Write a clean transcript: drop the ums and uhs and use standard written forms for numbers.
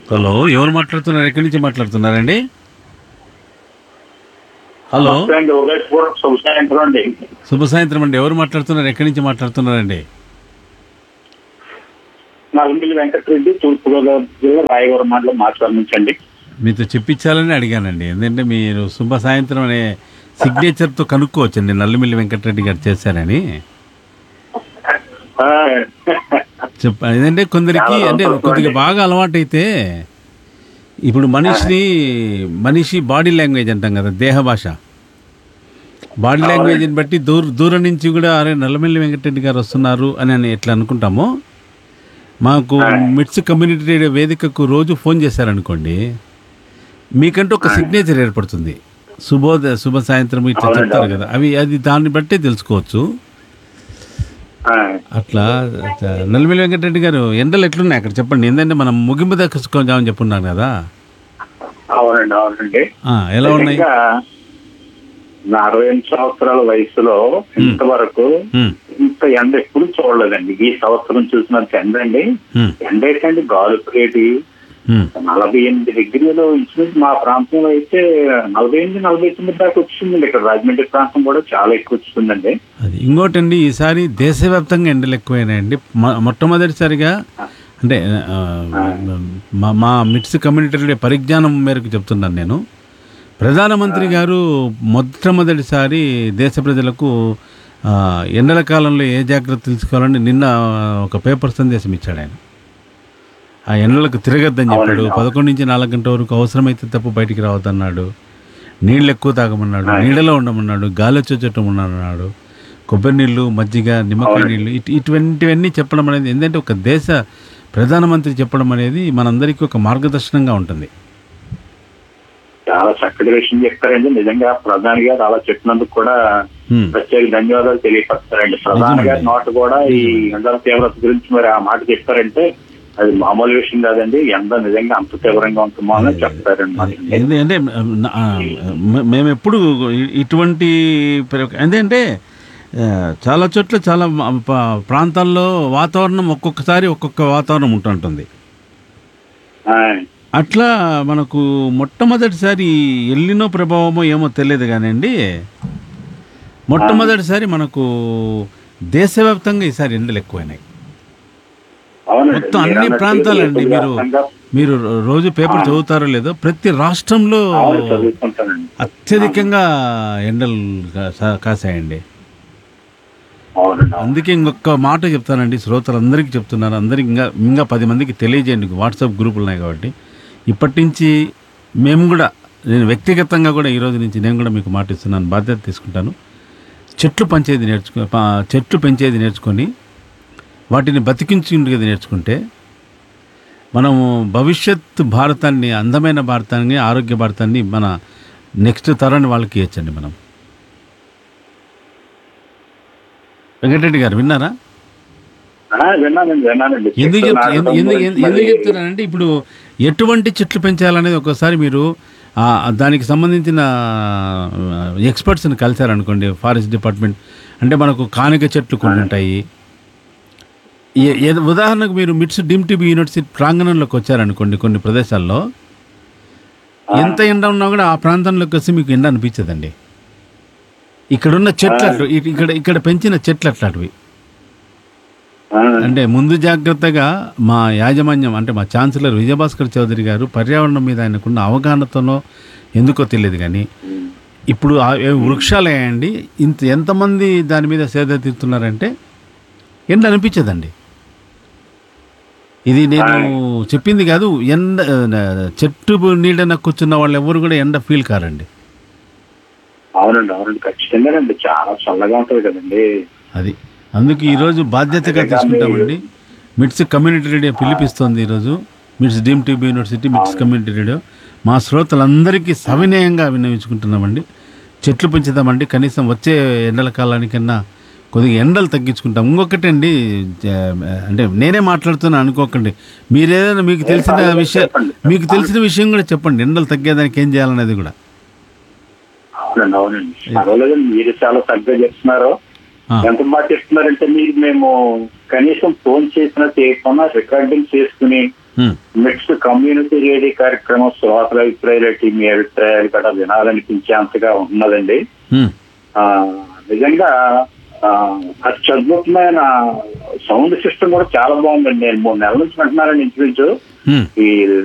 Hello, ఎవరు మాట్లాడుతున్నారు? ఎక్కడి నుంచి మాట్లాడుతున్నారండి? హలో, నమస్తే అండి. ఉదయపూర్ శుభ సాయంత్రం అండి. శుభ సాయంత్రం అండి. ఎవరు మాట్లాడుతున్నారు? ఎక్కడి నుంచి మాట్లాడుతున్నారండి? నల్లమిల్లి వెంకటరెడ్డి, తూర్పుగోదావరి జిల్లా రాయవరం మండలం మాట్లాడించండి. మీతో చెప్పించాలని అడిగానండి. ఎందుకంటే మీరు శుభ సాయంత్రం అనే సిగ్నేచర్తో కనుక్కోవచ్చండి, నల్లమిల్లి వెంకటరెడ్డి గారు చేశారని ఎందుకంటే కొందరికి అంటే కొద్దిగా బాగా అలవాటైతే ఇప్పుడు మనిషి బాడీ లాంగ్వేజ్ అంటాం కదా, దేహ భాష, బాడీ లాంగ్వేజ్ని బట్టి దూరం నుంచి కూడా అరే నల్లమిల్లి వెంకటరెడ్డి గారు వస్తున్నారు అని ఎట్లా అనుకుంటామో, మాకు మిట్స్ కమ్యూనిటీ రేడియో వేదికకు రోజు ఫోన్ చేశారనుకోండి, మీకంటూ ఒక సిగ్నేచర్ ఏర్పడుతుంది. శుభ సాయంత్రం ఇట్లా చెప్తారు కదా, అది దాన్ని బట్టే తెలుసుకోవచ్చు. అట్లా నల్లమిల్లి వెంకటరెడ్డి గారు, ఎండలు ఎట్లున్నాయి అక్కడ చెప్పండి. ఏంటంటే మనం ముగింపు దక్కుదామని చెప్పున్నాను కదా. అవునండి. ఎలా ఉన్నాయి? నా 68 సంవత్సరాల వయసులో ఇంతవరకు ఇంత ఎండ ఎప్పుడు చూడలేదండి. ఈ సంవత్సరం చూసినంత ఎండ అండి. ఎండ ఏంటండి, గాలుపురేటి 48 డిగ్రీలు ఇంచుమించు మా ప్రాంతంలో అయితే 48-49 దాకా వచ్చిందండి. ఇక్కడ రాజమండ్రి ప్రాంతం కూడా చాలా ఎక్కువ వచ్చిందండి. అది ఇంకోటండి, ఈసారి దేశవ్యాప్తంగా ఎండలు ఎక్కువైనాయండి. మొట్టమొదటిసారిగా అంటే మా మిట్స్ కమ్యూనిటీ పరిజ్ఞానం మేరకు చెప్తున్నాను నేను, ప్రధానమంత్రి గారు మొట్టమొదటిసారి దేశ ప్రజలకు ఎండల కాలంలో ఏ జాగ్రత్త తీసుకోవాలని నిన్న ఒక పేపర్ సందేశం ఇచ్చాడు ఆయన. ఆ ఎండలకు తిరగద్దని చెప్పాడు. 11 నుంచి 4 గంటల వరకు అవసరమైతే తప్ప బయటికి రావద్దన్నాడు. నీళ్ళు ఎక్కువ తాగమన్నాడు, నీళ్ళలో ఉండమన్నాడు, గాలి వచ్చే చెట్టు ఉండమన్నాడు, కొబ్బరి నీళ్ళు, మజ్జిగ, నిమ్మకాయ నీళ్ళు, ఇటువంటివన్నీ చెప్పడం అనేది ఏంటంటే ఒక దేశ ప్రధానమంత్రి చెప్పడం అనేది మనందరికీ ఒక మార్గదర్శనంగా ఉంటుంది. చాలా చక్కటి విషయం చెప్పారండి. నిజంగా ప్రధాని గారు అలా చెప్పినందుకు కూడా ప్రత్యేక ధన్యవాదాలు తెలియపరుస్తారండి. ప్రధాని గారి నోట కూడా ఈ ఎండల తీవ్రత గురించి మరి ఆ మాట చెప్పారంటే అది మామూలు విషయం కాదండి. ఎండ నిజంగా అంత తీవ్రంగా ఉంటుందో అని చెప్తారండి. ఎందుకంటే మేము ఎప్పుడు ఇటువంటి ఎందుకంటే చాలా చోట్ల చాలా ప్రాంతాల్లో వాతావరణం ఒక్కొక్కసారి ఒక్కొక్క వాతావరణం ఉంటుంటుంది. అట్లా మనకు మొట్టమొదటిసారి ఎల్లినో ప్రభావమో ఏమో తెలియదు కానివ్వండి, మొట్టమొదటిసారి మనకు దేశవ్యాప్తంగా ఈసారి ఎండలు ఎక్కువైనాయి. మొత్తం అన్ని ప్రాంతాలండి. మీరు రోజు పేపర్ చదువుతారో లేదో, ప్రతి రాష్ట్రంలో అత్యధికంగా ఎండలు కాసాయండి. అందుకే ఇంకొక మాట చెప్తానండి, శ్రోతలందరికీ చెప్తున్నారు, అందరికి ఇంకా 10 మందికి తెలియజేయండి. వాట్సాప్ గ్రూపులు ఉన్నాయి కాబట్టి ఇప్పటి నుంచి మేము కూడా, నేను వ్యక్తిగతంగా కూడా ఈరోజు నుంచి నేను కూడా మీకు మాట ఇస్తున్నాను, బాధ్యత తీసుకుంటాను. చెట్లు పెంచేది నేర్చుకొని వాటిని బతికించుకునేది నేర్చుకుంటే మనము భవిష్యత్ భారతాన్ని, అందమైన భారతాన్ని, ఆరోగ్య భారతాన్ని మన నెక్స్ట్ తరాన్ని వాళ్ళకి ఇవ్వచ్చండి మనం. వెంకటరెడ్డి గారు విన్నారా? ఎందుకు చెప్తున్నానంటే, ఇప్పుడు ఎటువంటి చెట్లు పెంచాలనేది ఒకసారి మీరు దానికి సంబంధించిన ఎక్స్పర్ట్స్ని కలిశారనుకోండి, ఫారెస్ట్ డిపార్ట్మెంట్ అంటే మనకు కానిక చెట్లు కొన్ని ఉంటాయి. ఉదాహరణకు మీరు మిట్స్ డిమ్టిబి యూనివర్సిటీ ప్రాంగణంలోకి వచ్చారనుకోండి, కొన్ని ప్రదేశాల్లో ఎంత ఎండ ఉన్నా కూడా ఆ ప్రాంతంలోకి వస్తే మీకు ఎండ అనిపించదండి. ఇక్కడున్న చెట్లు ఇక్కడ పెంచిన చెట్లు అట్లాంటివి. అంటే ముందు జాగ్రత్తగా మా యాజమాన్యం అంటే మా ఛాన్సలర్ విజయభాస్కర్ చౌదరి గారు పర్యావరణం మీద ఆయనకున్న అవగాహనతోనో ఎందుకో తెలియదు కానీ ఇప్పుడు వృక్షాలు వేయండి, ఎంతమంది దాని మీద సేద తీరుతున్నారంటే ఎండ అనిపించదండి. ఇది నేను చెప్పింది కాదు, చెట్టు నీడన కూర్చున్న వాళ్ళు ఎవరు కూడా ఎండ ఫీల్ కారండి. అవునండి, ఖచ్చితంగానండి. చాలా చల్లగా ఉంటుంది కదండి. అది అందుకు ఈరోజు బాధ్యతగా తీసుకుంటామండి. మిట్స్ కమ్యూనిటీ రేడియో పిలిపిస్తోంది ఈరోజు. మిట్స్ డిమ్టిబి యూనివర్సిటీ మిట్స్ కమ్యూనిటీ రేడియో మా శ్రోతలందరికీ సవినయంగా విన్నవించుకుంటున్నామండి. చెట్లు పెంచుదామండి, కనీసం వచ్చే ఎండల కాలానికన్నా కొద్దిగా ఎండలు తగ్గించుకుంటాం. ఇంకొకటండి, అంటే నేనే మాట్లాడుతున్నా అనుకోకండి, మీరేదైనా మీకు తెలిసిన విషయం కూడా చెప్పండి. ఎండలు తగ్గేదానికి ఏం చేయాలనేది కూడా. అవునండి, మీరు చాలా చక్కగా చెప్తున్నారు. ఎంత మాట ఇస్తున్నారంటే, మీరు మేము కనీసం ఫోన్ చేసినా చేయకుండా రికార్డింగ్ చేసుకుని మిట్స్ కమ్యూనిటీ రేడియో కార్యక్రమం శ్రోతల అభిప్రాయాలు మీ అభిప్రాయాలు కూడా వినాలనిపించేంతగా ఉన్నదండి. నిజంగా అత్యద్భుతమైన సౌండ్ సిస్టమ్ కూడా చాలా బాగుందండి. నేను 3 నెలల నుంచి వింటున్నానండి ఇంచుమించు ఈ